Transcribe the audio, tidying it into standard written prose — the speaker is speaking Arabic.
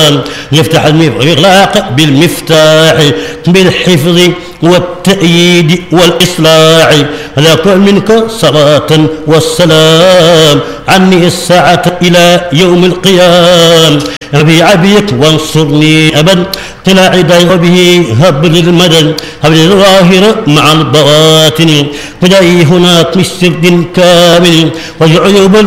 يفتح الإغلاق بالمفتاح بالحفظ والتأييد والإصلاح. لكن منك صلاة والسلام عني الساعة إلى يوم القيام. أبي عبيك وانصرني أبدا طلع داي به هب للمدد هب للظاهر مع البواطن فجاي هناك من سرد كامل وجعيوب